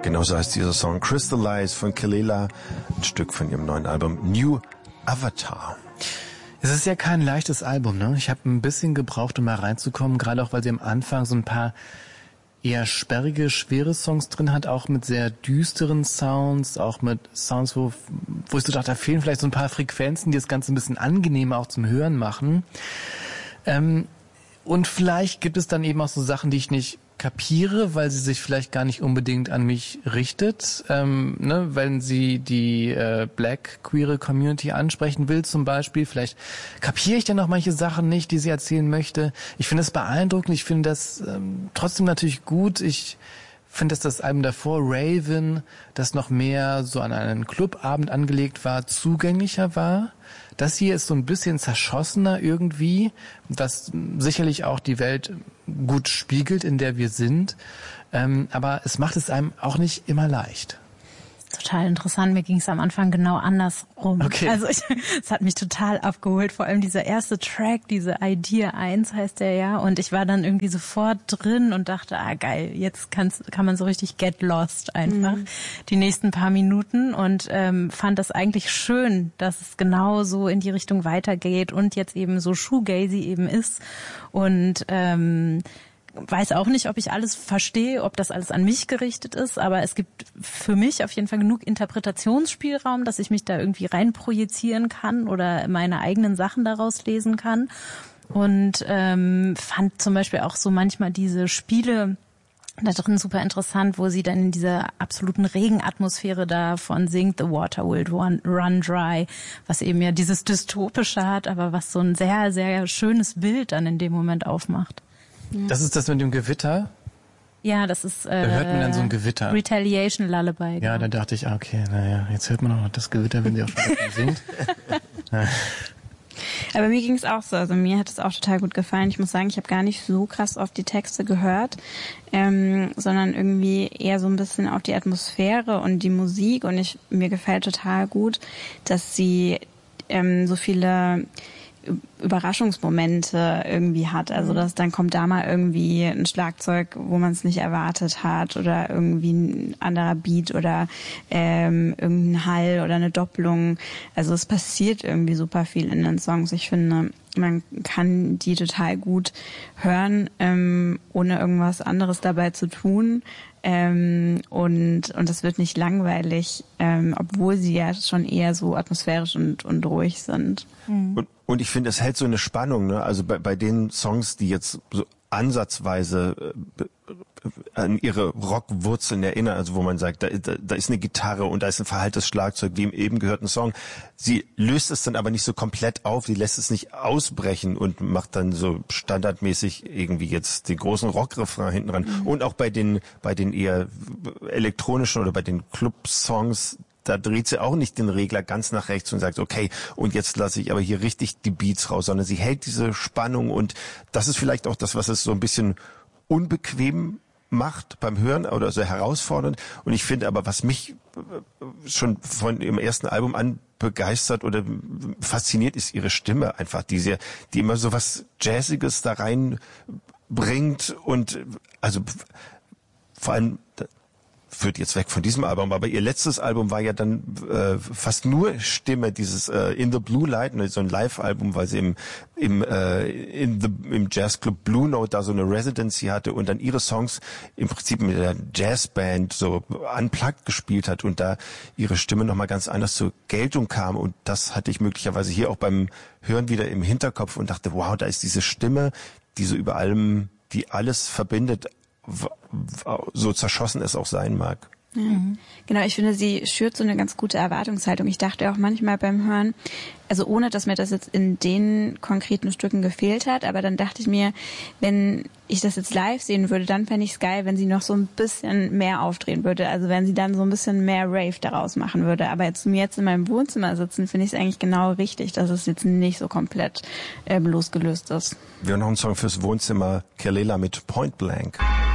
Genauso heißt dieser Song Crystallize von Kelela, ein Stück von ihrem neuen Album New Avatar. Es ist ja kein leichtes Album, ne? Ich habe ein bisschen gebraucht, um mal reinzukommen, gerade auch, weil sie am Anfang so ein paar eher sperrige, schwere Songs drin hat, auch mit sehr düsteren Sounds, auch mit Sounds, wo ich so dachte, da fehlen vielleicht so ein paar Frequenzen, die das Ganze ein bisschen angenehmer auch zum Hören machen. Und vielleicht gibt es dann eben auch so Sachen, die ich nicht kapiere, weil sie sich vielleicht gar nicht unbedingt an mich richtet, wenn sie die Black queere Community ansprechen will zum Beispiel. Vielleicht kapiere ich dann auch manche Sachen nicht, die sie erzählen möchte. Ich finde das beeindruckend, ich finde das trotzdem natürlich gut. Ich finde, dass das Album davor, Raven, das noch mehr so an einen Clubabend angelegt war, zugänglicher war. Das hier ist so ein bisschen zerschossener irgendwie, was sicherlich auch die Welt gut spiegelt, in der wir sind. Aber es macht es einem auch nicht immer leicht. Total interessant. Mir ging es am Anfang genau andersrum. Okay. Also es hat mich total abgeholt. Vor allem dieser erste Track, diese Idea 1 heißt der ja. Und ich war dann irgendwie sofort drin und dachte, geil, jetzt kann man so richtig get lost einfach die nächsten paar Minuten. Und fand das eigentlich schön, dass es genau so in die Richtung weitergeht und jetzt eben so shoegazy eben ist. Und weiß auch nicht, ob ich alles verstehe, ob das alles an mich gerichtet ist, aber es gibt für mich auf jeden Fall genug Interpretationsspielraum, dass ich mich da irgendwie reinprojizieren kann oder meine eigenen Sachen daraus lesen kann. Und fand zum Beispiel auch so manchmal diese Spiele da drin super interessant, wo sie dann in dieser absoluten Regenatmosphäre davon singt, The Water Will Run Dry, was eben ja dieses Dystopische hat, aber was so ein sehr, sehr schönes Bild dann in dem Moment aufmacht. Das ist das mit dem Gewitter? Ja, das ist da hört man dann so ein Gewitter. Retaliation Lullaby. Ja, genau. Da dachte ich, okay, naja, jetzt hört man auch noch das Gewitter, wenn sie auch schon singt. Ja. Aber mir ging es auch so, also mir hat es auch total gut gefallen. Ich muss sagen, ich habe gar nicht so krass auf die Texte gehört, sondern irgendwie eher so ein bisschen auf die Atmosphäre und die Musik. Und mir gefällt total gut, dass sie so viele Überraschungsmomente irgendwie hat. Also dann kommt da mal irgendwie ein Schlagzeug, wo man es nicht erwartet hat oder irgendwie ein anderer Beat oder irgendein Hall oder eine Doppelung. Also es passiert irgendwie super viel in den Songs. Ich finde, man kann die total gut hören, ohne irgendwas anderes dabei zu tun. Und das wird nicht langweilig, obwohl sie ja schon eher so atmosphärisch und ruhig sind. Und ich finde, es hält so eine Spannung, ne? Also bei den Songs, die jetzt so ansatzweise an ihre Rockwurzeln erinnern, also wo man sagt, da ist eine Gitarre und da ist ein verhalltes Schlagzeug, wie im eben gehörten Song. Sie löst es dann aber nicht so komplett auf, sie lässt es nicht ausbrechen und macht dann so standardmäßig irgendwie jetzt den großen Rockrefrain hinten ran. Und auch bei den eher elektronischen oder bei den Club-Songs, da dreht sie auch nicht den Regler ganz nach rechts und sagt, okay, und jetzt lasse ich aber hier richtig die Beats raus, sondern sie hält diese Spannung und das ist vielleicht auch das, was es so ein bisschen unbequem macht beim Hören oder so herausfordernd. Und ich finde aber, was mich schon von ihrem ersten Album an begeistert oder fasziniert, ist ihre Stimme einfach, die immer so was Jazziges da rein bringt und also vor allem führt jetzt weg von diesem Album, aber ihr letztes Album war ja dann fast nur Stimme, dieses In the Blue Light, so ein Live-Album, weil sie im Jazzclub Blue Note da so eine Residency hatte und dann ihre Songs im Prinzip mit der Jazzband so unplugged gespielt hat und da ihre Stimme nochmal ganz anders zur Geltung kam und das hatte ich möglicherweise hier auch beim Hören wieder im Hinterkopf und dachte, wow, da ist diese Stimme, die so über allem, die alles verbindet, so zerschossen es auch sein mag. Ja. Genau, ich finde, sie schürt so eine ganz gute Erwartungshaltung. Ich dachte auch manchmal beim Hören, also ohne, dass mir das jetzt in den konkreten Stücken gefehlt hat, aber dann dachte ich mir, wenn ich das jetzt live sehen würde, dann fände ich es geil, wenn sie noch so ein bisschen mehr aufdrehen würde. Also wenn sie dann so ein bisschen mehr Rave daraus machen würde. Aber jetzt in meinem Wohnzimmer sitzen, finde ich es eigentlich genau richtig, dass es jetzt nicht so komplett losgelöst ist. Wir haben noch einen Song fürs Wohnzimmer, Kelela mit Point Blank.